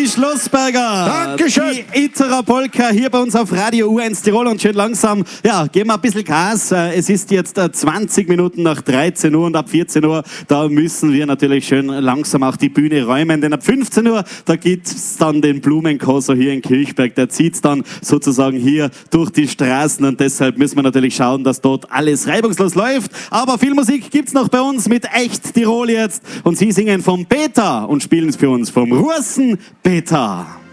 Schlossberger. Dankeschön. Die Itterer Polka hier bei uns auf Radio U1 Tirol und schön langsam, ja, geben wir ein bisschen Gas. Es ist jetzt 20 Minuten nach 13 Uhr und ab 14 Uhr, da müssen wir natürlich schön langsam auch die Bühne räumen, denn ab 15 Uhr, da gibt's dann den Blumenkorso hier in Kilchberg. Der zieht's dann sozusagen hier durch die Straßen und deshalb müssen wir natürlich schauen, dass dort alles reibungslos läuft. Aber viel Musik gibt's noch bei uns mit Echt Tirol jetzt und sie singen vom Peter und spielen es für uns vom Russen Peter.